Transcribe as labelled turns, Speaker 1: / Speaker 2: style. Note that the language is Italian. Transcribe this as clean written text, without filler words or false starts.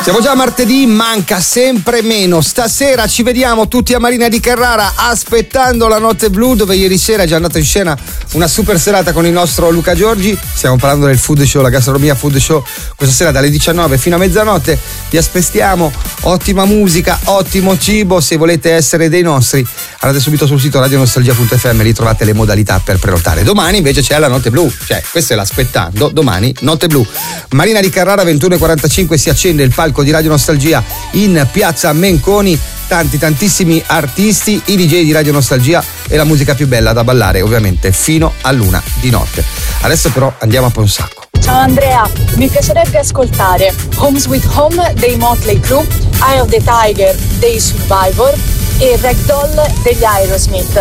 Speaker 1: Siamo già martedì, manca sempre meno. Stasera ci vediamo tutti a Marina di Carrara aspettando la Notte Blu, dove ieri sera è già andata in scena una super serata con il nostro Luca Giorgi. Stiamo parlando del food show, la gastronomia food show, questa sera dalle 19 fino a mezzanotte. Vi aspettiamo, ottima musica, ottimo cibo. Se volete essere dei nostri, andate subito sul sito radionostalgia.fm, lì trovate le modalità per prenotare. Domani invece c'è la Notte Blu, cioè questo è l'aspettando, domani Notte Blu. Marina di Carrara 21:45 si accende il palco di Radio Nostalgia in piazza Menconi, tantissimi artisti, i DJ di Radio Nostalgia e la musica più bella da ballare ovviamente fino all'1 di notte. Adesso però andiamo a Ponsacco.
Speaker 2: Ciao Andrea, mi piacerebbe ascoltare Home Sweet Home dei Motley Crue, Eye of the Tiger dei Survivor e Ragdoll degli Aerosmith.